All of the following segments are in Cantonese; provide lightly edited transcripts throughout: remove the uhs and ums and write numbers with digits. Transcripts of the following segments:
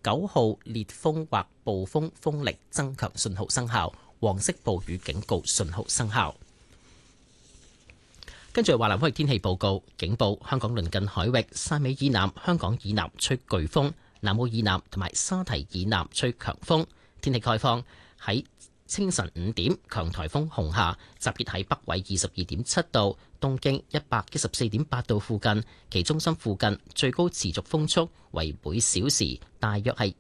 9號烈風或暴風風力增強信號生效，黃色暴雨警告信號生效。跟住華南海域天氣報告，警報香港鄰近海域汕尾以南、香港以南吹颶風，南澳以南同埋沙堤以南吹強風。天氣概況，喺清晨5點，強颱風紅霞集結喺北緯22.7度、東經114.8度附近，其中心附近最高持續風速為每小時大約係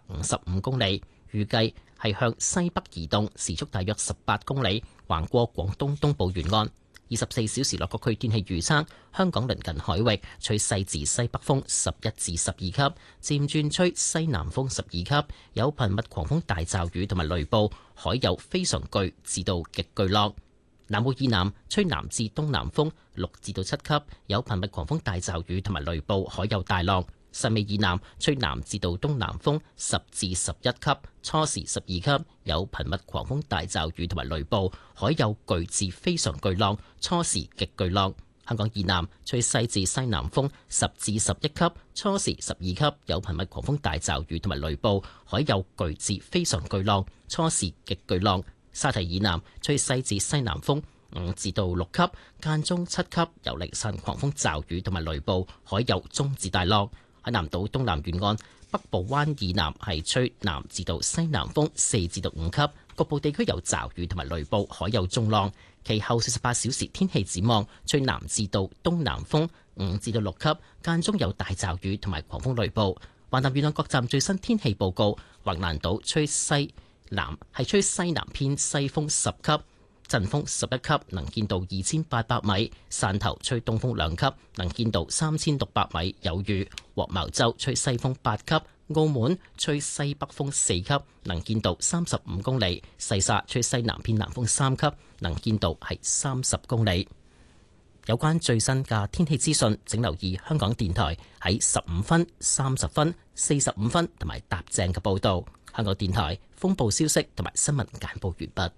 155公里，預計係向西北移動，時速大約18公里，橫過廣東東部沿岸。24小時內各區天氣預測：香港鄰近海域吹西至西北風11至12級，漸轉吹西南風12級，有頻密狂風大驟雨同埋雷暴，海有非常巨至到極巨浪。南澳以南吹南至東南風6至到7級，有頻密狂風大驟雨同埋雷暴，海有大浪。汕尾以南吹南至到東南風10至11級，初時12級，有頻密狂風大驟雨同埋雷暴，海有巨至非常巨浪，初時極巨浪。香港以南吹西至西南風10至11級，初時12級，有頻密狂風大驟雨同埋雷暴，海有巨至非常巨浪，初時極巨浪。沙堤以南吹西至西南風5至到6級，間中7級，有零散狂風驟雨同埋雷暴，海有中至大浪。喺南島東南沿岸北部灣以南係吹南至到西南風4至到5級，局部地區有驟雨同埋雷暴，海有中浪。其後48小時天氣展望，吹南至到東南風5至到6級，間中有大驟雨同埋狂風雷暴。華南沿岸各站最新天氣報告：橫瀾島吹西南係吹西南偏西風10級。陣風11級，能見度2800米；汕頭吹東風2級，能見度3600米，有雨；黃茅洲吹西風8級；澳門吹西北風4級，能見度35公里；細沙吹西南偏南風3級，能見度係30公里。有關最新嘅天氣資訊，請留意香港電台喺15分、30分、45分同埋踏正嘅報導。香港電台風暴消息同埋新聞簡報完畢。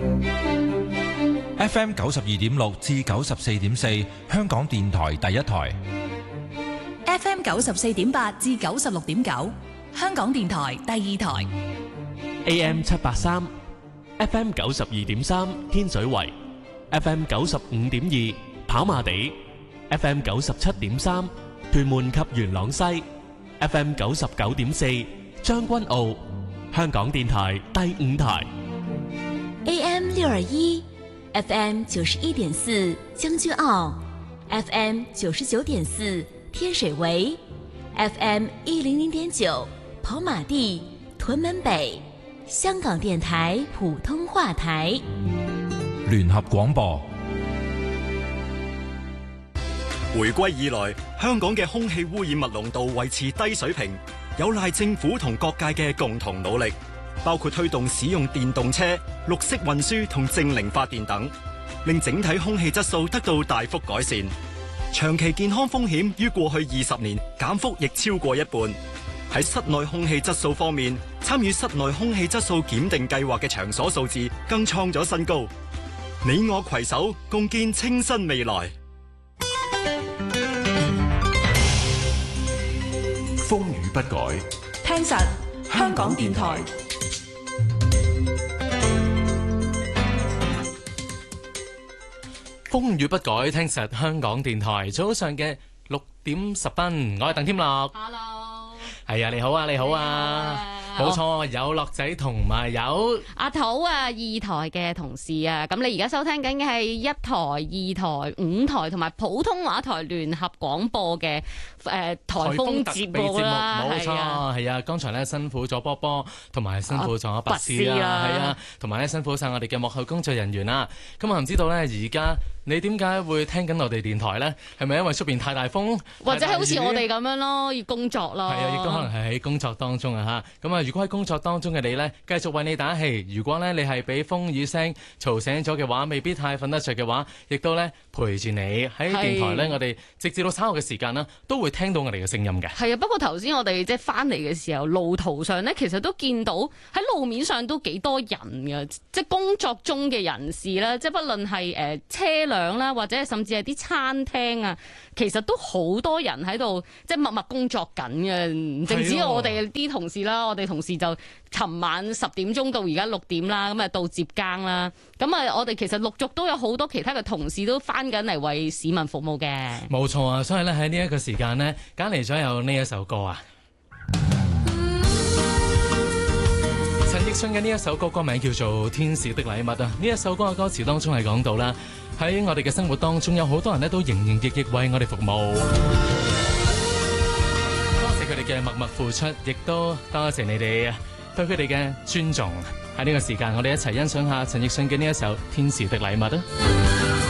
FM 92.6至94.4，香港電台第一台。 FM 94.8至96.9，香港電台第二台。 AM 783 FM 92.3，天水圍 FM 95.2，跑馬地 FM 97.3，屯門及元朗西 FM 99.4，將軍澳，香港電台第五台。 AM 621 FM 91.4，將軍澳 FM 99.4，天水圍 FM 100.9，跑馬地，屯門北，香港電台普通話台。 聯合廣播。 回歸以來，香港嘅空氣污染物濃度維持低水平，有賴政府同各界嘅共同努力，包括推動使用電動車、綠色運輸同淨零發電等，令整體空氣質素得到大幅改善。長期健康風險於過去20年減幅亦超過一半。喺室內空氣質素方面，參與室內空氣質素檢定計劃嘅場所數字更創咗新高。你我攜手共建清新未來。 風雨不改， 聽實香港電台。 風雨不改，聽實香港電台。早上嘅6點10分，我係鄧添樂。 Hello， 係啊，你好啊，你好啊。冇錯，有樂仔同埋有阿土啊，二台嘅同事啊，咁你而家收聽緊嘅係一台、2台、5台同埋普通話台聯合廣播嘅台風節目啦， 冇錯，係啊，剛才咧辛苦咗波波，同埋辛苦咗白絲啦，係啊，同埋咧辛苦晒我哋嘅幕後工作人員啦。咁啊，唔知道咧，而家你點解會聽緊我哋電台咧？係咪因為出邊太大風， 或者好似我哋咁樣咯，要工作咯？係啊，亦都可能係喺工作當中啊嚇。咁啊，如果喺工作當中嘅你呢，繼續為你打氣。如果呢，你係俾風雨聲嘈醒咗嘅話，未必太瞓得着嘅話，亦都呢，陪住你喺電台呢，我哋直至到稍後嘅時間啦，都會聽到我哋嘅聲音嘅。 係啊，不過頭先我哋即係翻嚟嘅時候，路途上呢，其實都見到喺路面上都幾多人嘅，即係工作中嘅人士啦，即係不論係車輛量啦，或者甚至係啲餐廳啊，其實都好多人喺度即係默默工作緊嘅，唔淨止我哋啲同事啦，我哋同事就尋晚10點鐘到而家6點啦，咁啊到接更啦，咁啊我哋其實陸續都有好多其他嘅同事都翻緊嚟為市民服務嘅。 冇錯啊，所以咧喺呢一個時間呢，揀嚟咗有呢一首歌啊。陳奕迅嘅呢一首歌歌名叫做《天使的禮物》啊！呢一首歌嘅歌詞當中係講到啦，喺我哋嘅生活當中有好多人咧都營營役役為我哋服務，多謝佢哋嘅默默付出，亦都多謝你哋對佢哋嘅尊重。喺呢個時間，我哋一齊欣賞下陳奕迅嘅呢一首《天使的禮物》啊！